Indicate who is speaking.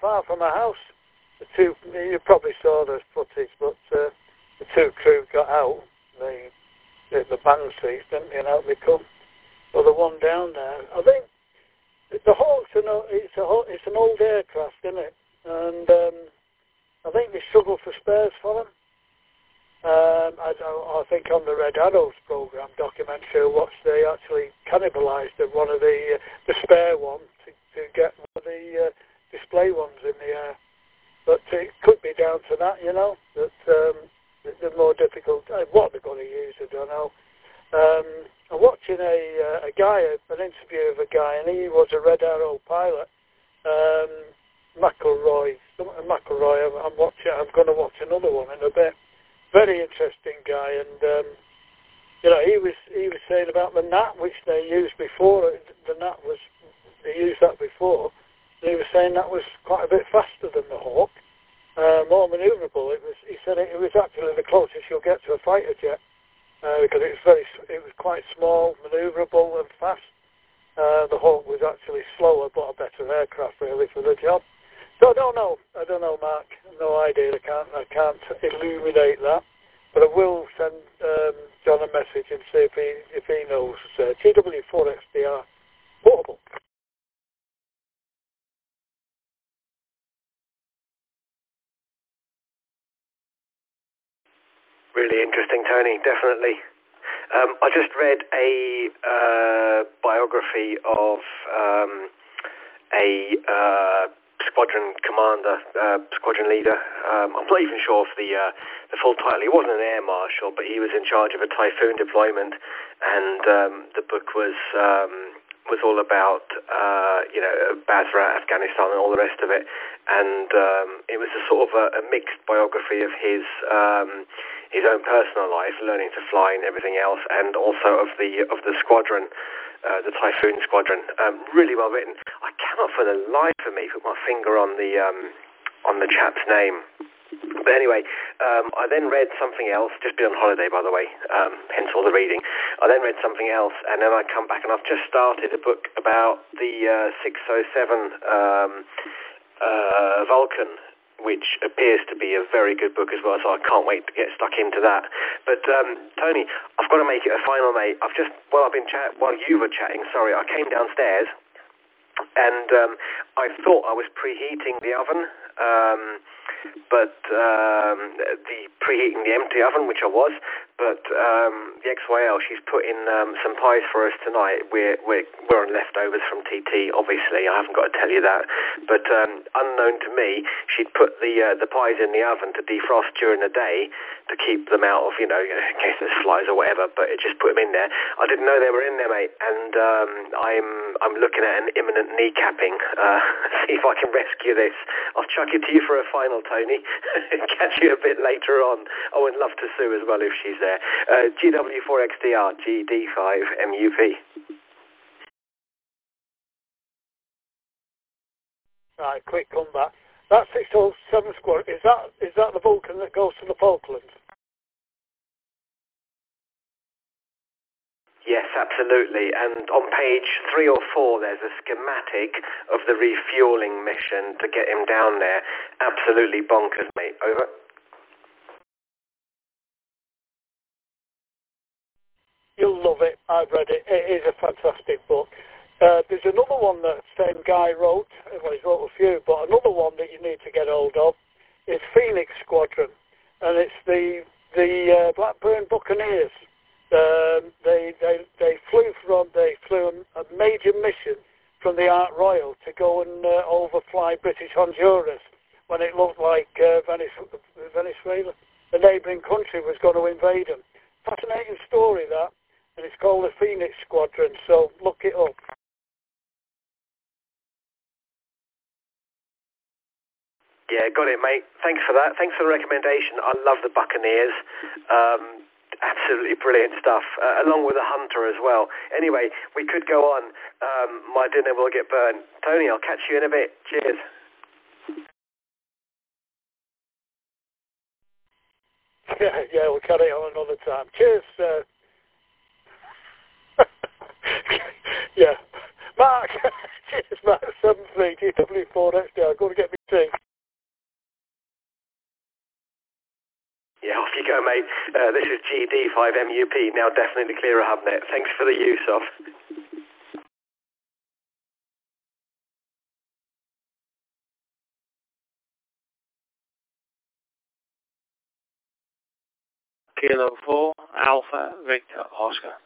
Speaker 1: far from my house. The two, you probably saw the footage, but the two crew got out. The band seats, didn't you? And out they come. Well, the one down there, I think the Hawks it's an old aircraft, isn't it? And I think they struggle for spares for them. I think on the Red Arrows program documentary I watched, they actually cannibalised one of the spare one to get one of the display ones in the air. But it could be down to that, you know, that they're more difficult. What they're going to use, I don't know. I'm watching an interview of a guy, and he was a Red Arrow pilot, McElroy. I'm going to watch another one in a bit. Very interesting guy, and you know, he was saying about the Gnat, which they used before. They used that before. He was saying that was quite a bit faster than the Hawk, more manoeuvrable. He said it was actually the closest you'll get to a fighter jet because it was quite small, manoeuvrable, and fast. The Hawk was actually slower, but a better aircraft really for the job. So I don't know, Mark. No idea. I can't illuminate that. But I will send John a message and see if he knows. GW4XDR portable.
Speaker 2: Really interesting, Tony. Definitely. I just read a biography of a squadron commander, squadron leader. I'm not even sure of the full title. He wasn't an air marshal, but he was in charge of a Typhoon deployment, and the book was all about Basra, Afghanistan, and all the rest of it. And it was a sort of a mixed biography of his own personal life, learning to fly and everything else, and also of the squadron. The Typhoon Squadron, really well written. I cannot for the life of me put my finger on the chap's name. But anyway, I then read something else. Just been on holiday, by the way, hence all the reading. I then read something else, and then I come back and I've just started a book about the 607 Vulcan, which appears to be a very good book as well, so I can't wait to get stuck into that. But Tony, I've got to make it a final, mate. While you were chatting, sorry, I came downstairs and I thought I was preheating the oven, but the preheating the empty oven, which I was. But the XYL, she's put in some pies for us tonight. We're on leftovers from TT, obviously. I haven't got to tell you that. But unknown to me, she'd put the pies in the oven to defrost during the day to keep them out of, in case there's flies or whatever. But it just put them in there. I didn't know they were in there, mate. And I'm looking at an imminent kneecapping. See if I can rescue this. I'll chuck it to you for a final, Tony. Catch you a bit later on. I would love to Sue as well if she's there. GW4XDR, GD5MUP.
Speaker 1: Right, quick comeback. That 607 squadron, is that the Vulcan that goes to the Falklands?
Speaker 2: Yes, absolutely. And on page 3 or 4, there's a schematic of the refueling mission to get him down there. Absolutely bonkers, mate. Over.
Speaker 1: You'll love it. I've read it. It is a fantastic book. There's another one that the same guy wrote. Well, he's wrote a few, but another one that you need to get hold of is Phoenix Squadron, and it's the Blackburn Buccaneers. They flew a major mission from the Ark Royal to go and overfly British Honduras when it looked like Venezuela, the neighbouring country, was going to invade them. Fascinating story, that, and it's called the Phoenix Squadron, so look it up.
Speaker 2: Yeah, got it, mate. Thanks for that. Thanks for the recommendation. I love the Buccaneers. Absolutely brilliant stuff, along with the Hunter as well. Anyway, we could go on. My dinner will get burned. Tony, I'll catch you in a bit. Cheers.
Speaker 1: Yeah, we'll carry on another time. Cheers. Yeah. Mark, cheers, Mark. 73 GW4XD. I'm going to get me tea.
Speaker 2: you go, mate. This is GD5MUP, now definitely clear a hubnet. Thanks for the use of.
Speaker 3: Kilo 4, Alpha, Victor, Oscar.